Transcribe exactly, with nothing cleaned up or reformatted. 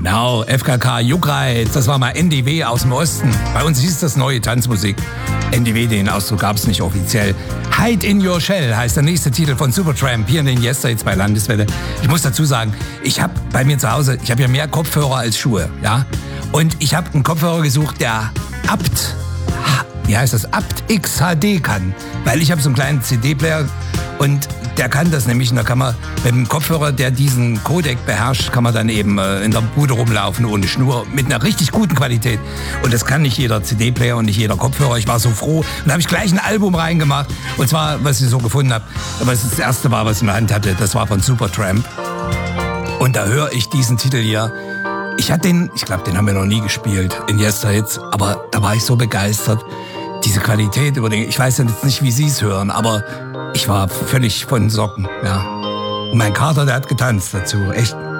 Genau, F K K Juckreiz, das war mal N D W aus dem Osten. Bei uns hieß das neue Tanzmusik. N D W, den Ausdruck gab es nicht offiziell. Hide in Your Shell heißt der nächste Titel von Supertramp hier in den Yesterdays bei Landeswelle. Ich muss dazu sagen, ich habe bei mir zu Hause, ich habe ja mehr Kopfhörer als Schuhe, ja. Und ich habe einen Kopfhörer gesucht, der Apt, wie heißt das, Apt X H D kann. Weil ich habe so einen kleinen C D-Player und der kann das nämlich. Und da kann man mit dem Kopfhörer, der diesen Codec beherrscht, kann man dann eben äh, in der Bude rumlaufen ohne Schnur mit einer richtig guten Qualität. Und das kann nicht jeder C D-Player und nicht jeder Kopfhörer. Ich war so froh. Und da habe ich gleich ein Album reingemacht. Und zwar, was ich so gefunden habe, was das erste war, was ich in der Hand hatte, das war von Supertramp. Und da höre ich diesen Titel hier. Ich hatte den, ich glaube, den haben wir noch nie gespielt in Yesterdays, aber da war ich so begeistert. Diese Qualität über den, ich weiß jetzt nicht, wie Sie es hören, aber ich war völlig von Socken, ja. Und mein Kater, der hat getanzt dazu, echt.